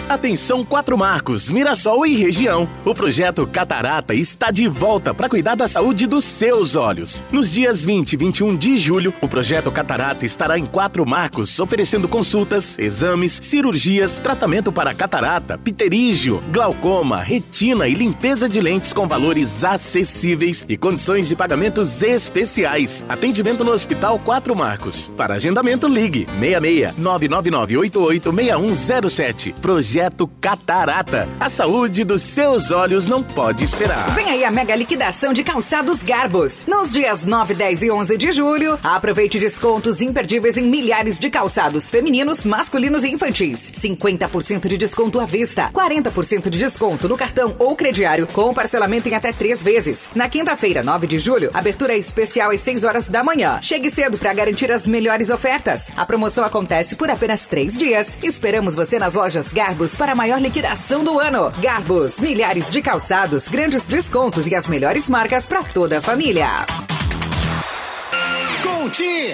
Atenção 4 Marcos, Mirassol e região. O projeto Catarata está de volta para cuidar da saúde dos seus olhos. Nos dias 20 e 21 de julho, o projeto Catarata estará em 4 Marcos, oferecendo consultas, exames, cirurgias, tratamento para catarata, pterígio, glaucoma, retina e limpeza de lentes com valores acessíveis e condições de pagamentos especiais. Atendimento no Hospital 4 Marcos. Para agendamento, ligue 66 999 88 6107. Projeto Catarata. A saúde dos seus olhos não pode esperar. Vem aí a mega liquidação de calçados Garbos. Nos dias 9, 10 e 11 de julho, aproveite descontos imperdíveis em milhares de calçados femininos, masculinos e infantis. 50% de desconto à vista, 40% de desconto no cartão ou crediário, com parcelamento em até 3 vezes. Na quinta-feira, 9 de julho, abertura especial às 6 horas da manhã. Chegue cedo para garantir as melhores ofertas. A promoção acontece por apenas 3 dias. Esperamos você nas lojas Garbos para a maior liquidação do ano. Garbos, milhares de calçados, grandes descontos e as melhores marcas para toda a família. Conte!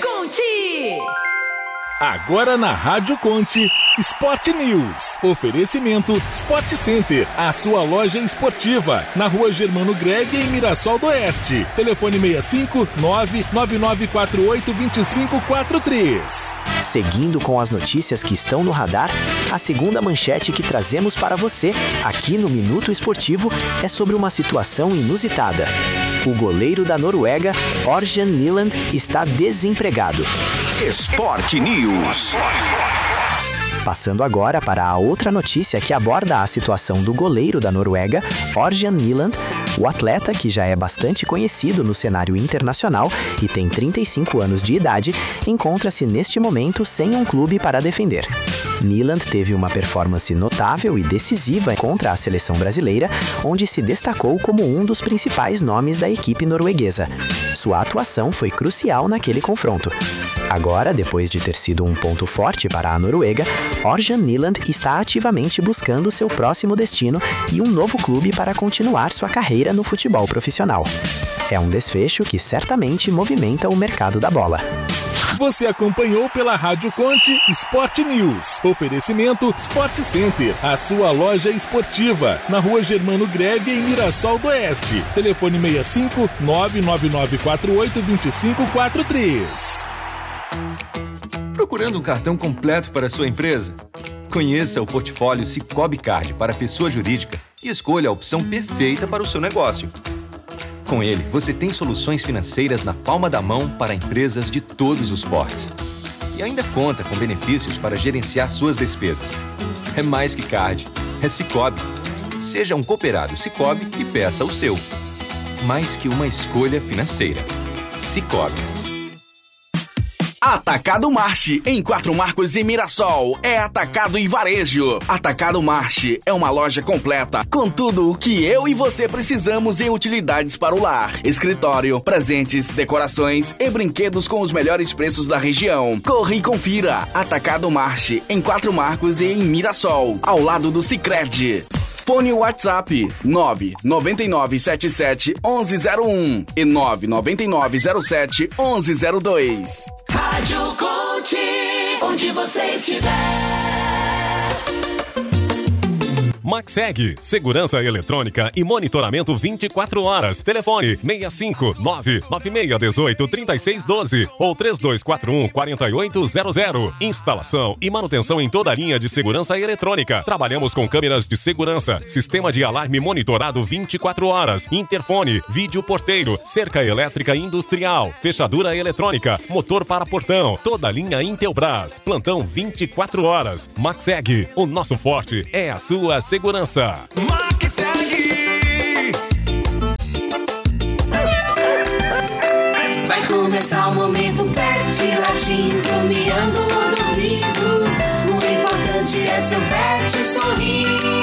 Agora na Rádio Conte, Sport News. Oferecimento Sport Center, a sua loja esportiva. Na Rua Germano Greg, em Mirassol do Oeste. Telefone 65 99948 2543. Seguindo com as notícias que estão no radar, a segunda manchete que trazemos para você, aqui no Minuto Esportivo, é sobre uma situação inusitada. O goleiro da Noruega, Ørjan Nyland, está desempregado. Sport News. Passando agora para a outra notícia que aborda a situação do goleiro da Noruega, Ørjan Nyland. O atleta, que já é bastante conhecido no cenário internacional e tem 35 anos de idade, encontra-se neste momento sem um clube para defender. Nyland teve uma performance notável e decisiva contra a seleção brasileira, onde se destacou como um dos principais nomes da equipe norueguesa. Sua atuação foi crucial naquele confronto. Agora, depois de ter sido um ponto forte para a Noruega, Ørjan Nyland está ativamente buscando seu próximo destino e um novo clube para continuar sua carreira no futebol profissional. É um desfecho que certamente movimenta o mercado da bola. Você acompanhou pela Rádio Conte Sport News. Oferecimento Sport Center, a sua loja esportiva. Na Rua Germano Greve, em Mirassol do Oeste. Telefone 65 99948 2543. Procurando um cartão completo para sua empresa? Conheça o portfólio Sicoob Card para pessoa jurídica e escolha a opção perfeita para o seu negócio. Com ele, você tem soluções financeiras na palma da mão para empresas de todos os portes. E ainda conta com benefícios para gerenciar suas despesas. É mais que card, é Sicoob. Seja um cooperado Sicoob e peça o seu. Mais que uma escolha financeira. Sicoob. Atacado Marche, em 4 Marcos e Mirassol, é atacado e varejo. Atacado Marche é uma loja completa, com tudo o que eu e você precisamos em utilidades para o lar, escritório, presentes, decorações e brinquedos com os melhores preços da região. Corra e confira, Atacado Marche, em 4 Marcos e em Mirassol, ao lado do Sicredi. Fone WhatsApp 999771101 e 999071102. Rádio Conte, onde você estiver. Maxeg, segurança eletrônica e monitoramento 24 horas. Telefone 65 99618 3612 ou 3241 4800. Instalação e manutenção em toda a linha de segurança eletrônica. Trabalhamos com câmeras de segurança, sistema de alarme monitorado 24 horas, interfone, vídeo porteiro, cerca elétrica industrial, fechadura eletrônica, motor para portão, toda a linha Intelbras. Plantão 24 horas. Maxeg, o nosso forte é a sua segurança. Vai começar o momento pet, latindo, miando ou dormindo. O importante é seu pet sorrindo.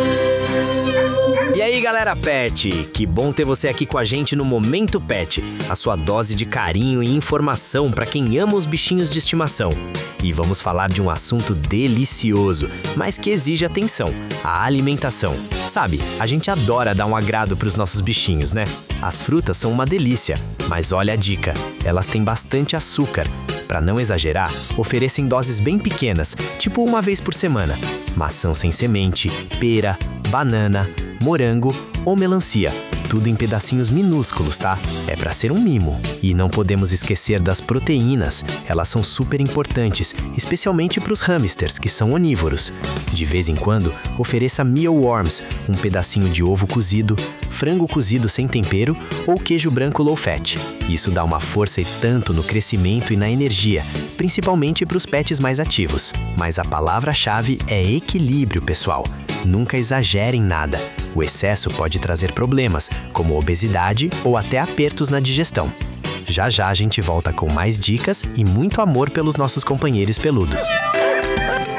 E aí, galera pet, que bom ter você aqui com a gente no Momento Pet, a sua dose de carinho e informação para quem ama os bichinhos de estimação. E vamos falar de um assunto delicioso, mas que exige atenção, a alimentação. Sabe, a gente adora dar um agrado para os nossos bichinhos, né? As frutas são uma delícia, mas olha a dica, elas têm bastante açúcar. Para não exagerar, ofereça em doses bem pequenas, tipo uma vez por semana. Maçã sem semente, pera, banana, morango ou melancia. Tudo em pedacinhos minúsculos, tá? É para ser um mimo. E não podemos esquecer das proteínas. Elas são super importantes, especialmente para os hamsters, que são onívoros. De vez em quando, ofereça mealworms, um pedacinho de ovo cozido, frango cozido sem tempero ou queijo branco low fat. Isso dá uma força e tanto no crescimento e na energia, principalmente para os pets mais ativos. Mas a palavra-chave é equilíbrio, pessoal. Nunca exagere em nada. O excesso pode trazer problemas, como obesidade ou até apertos na digestão. Já já a gente volta com mais dicas e muito amor pelos nossos companheiros peludos.